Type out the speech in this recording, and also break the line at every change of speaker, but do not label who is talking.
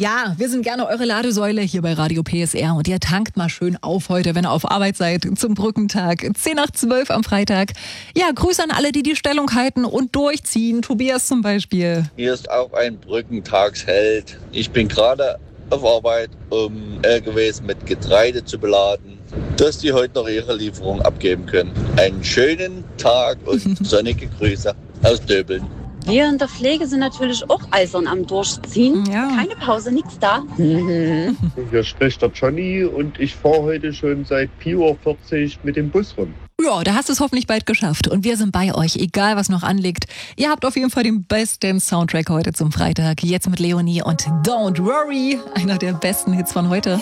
Ja, wir sind gerne eure Ladesäule hier bei Radio PSR und ihr tankt mal schön auf heute, wenn ihr auf Arbeit seid, zum Brückentag, 10 nach 12 am Freitag. Ja, Grüße an alle, die die Stellung halten und durchziehen. Tobias zum Beispiel.
Hier ist auch ein Brückentagsheld. Ich bin gerade auf Arbeit, um LKWs mit Getreide zu beladen, dass die heute noch ihre Lieferung abgeben können. Einen schönen Tag und sonnige Grüße aus Döbeln.
Wir in der Pflege sind natürlich auch eisern am Durchziehen.
Ja.
Keine Pause, nichts da.
Hier spricht der Johnny und ich fahre heute schon seit 4:40 Uhr mit dem Bus rum.
Ja, da hast du es hoffentlich bald geschafft. Und wir sind bei euch, egal was noch anliegt. Ihr habt auf jeden Fall den besten Soundtrack heute zum Freitag. Jetzt mit Leonie und Don't Worry, einer der besten Hits von heute.